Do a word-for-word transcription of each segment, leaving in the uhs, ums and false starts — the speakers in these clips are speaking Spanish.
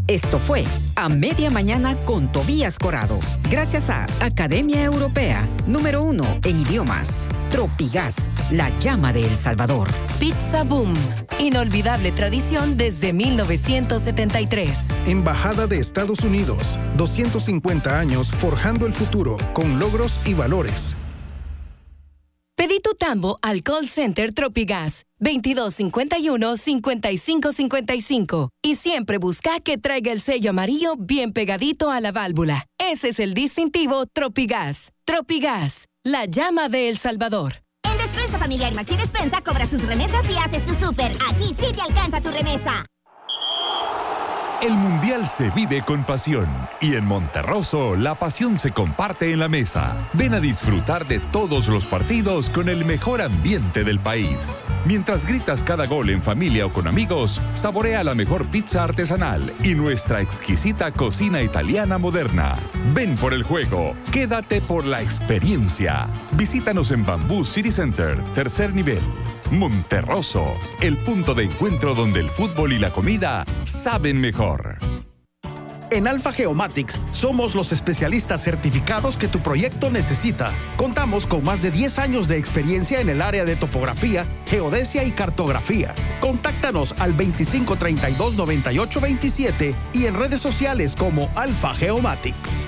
Esto fue A Media Mañana con Tobías Corado. Gracias a Academia Europea, número uno en idiomas. Tropigas, la llama de El Salvador. Pizza Boom, inolvidable tradición desde mil novecientos setenta y tres. Embajada de Estados Unidos, doscientos cincuenta años forjando el futuro con logros y valores. Pedí tu tambo al call center Tropigas veintidós cincuenta y uno, cincuenta y cinco cincuenta y cinco y siempre busca que traiga el sello amarillo bien pegadito a la válvula. Ese es el distintivo Tropigas. Tropigas, la llama de El Salvador. En Despensa Familiar Maxi Despensa cobra sus remesas y haces tu súper. Aquí sí te alcanza tu remesa. El Mundial se vive con pasión y en Monterroso la pasión se comparte en la mesa. Ven a disfrutar de todos los partidos con el mejor ambiente del país. Mientras gritas cada gol en familia o con amigos, saborea la mejor pizza artesanal y nuestra exquisita cocina italiana moderna. Ven por el juego, quédate por la experiencia. Visítanos en Bamboo City Center, tercer nivel. Monterroso, el punto de encuentro donde el fútbol y la comida saben mejor. En Alfa Geomatics somos los especialistas certificados que tu proyecto necesita. Contamos con más de diez años de experiencia en el área de topografía, geodesia y cartografía. Contáctanos al veinticinco treinta y dos noventa y ocho veintisiete y en redes sociales como Alfa Geomatics.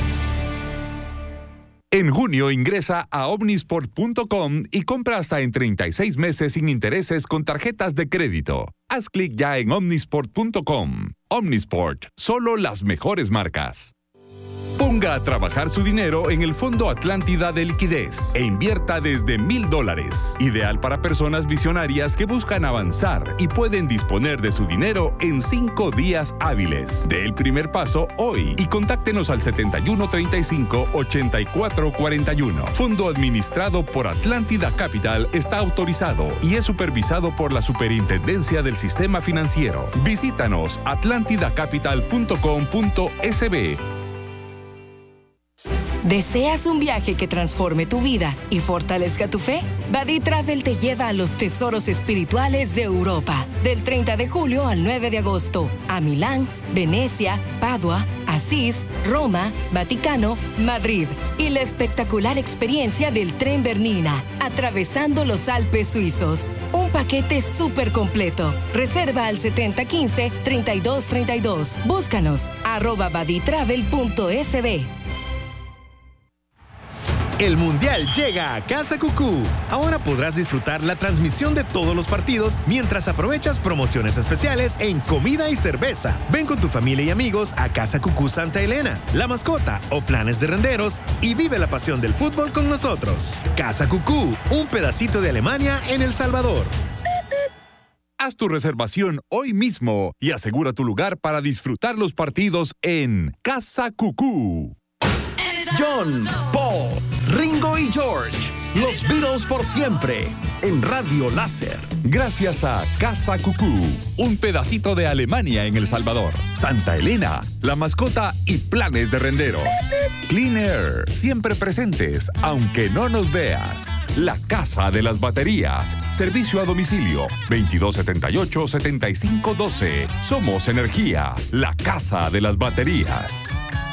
En junio ingresa a omnisport punto com y compra hasta en treinta y seis meses sin intereses con tarjetas de crédito. Haz clic ya en omnisport punto com. Omnisport, solo las mejores marcas. Ponga a trabajar su dinero en el Fondo Atlántida de Liquidez e invierta desde mil dólares. Ideal para personas visionarias que buscan avanzar y pueden disponer de su dinero en cinco días hábiles. Dé el primer paso hoy y contáctenos al setenta y uno treinta y cinco, ochenta y cuatro cuarenta y uno. Fondo administrado por Atlántida Capital está autorizado y es supervisado por la Superintendencia del Sistema Financiero. Visítanos atlántida capital punto com punto es be. ¿Deseas un viaje que transforme tu vida y fortalezca tu fe? Badi Travel te lleva a los tesoros espirituales de Europa, del treinta de julio al nueve de agosto, a Milán, Venecia, Padua, Asís, Roma, Vaticano, Madrid y la espectacular experiencia del tren Bernina, atravesando los Alpes suizos. Un paquete súper completo. Reserva al setenta quince, treinta y dos treinta y dos. Búscanos, arroba baditravel punto es be. El Mundial llega a Casa Cucú. Ahora podrás disfrutar la transmisión de todos los partidos mientras aprovechas promociones especiales en comida y cerveza. Ven con tu familia y amigos a Casa Cucú Santa Elena, La Mascota o Planes de Renderos y vive la pasión del fútbol con nosotros. Casa Cucú, un pedacito de Alemania en El Salvador. Haz tu reservación hoy mismo y asegura tu lugar para disfrutar los partidos en Casa Cucú. John, Paul, Ringo y George, los Beatles por siempre, en Radio Láser. Gracias a Casa Cucú, un pedacito de Alemania en El Salvador. Santa Elena, La Mascota y Planes de Renderos. Clean Air, siempre presentes, aunque no nos veas. La Casa de las Baterías, servicio a domicilio, veintidós setenta y ocho, setenta y cinco doce. Somos Energía, la Casa de las Baterías.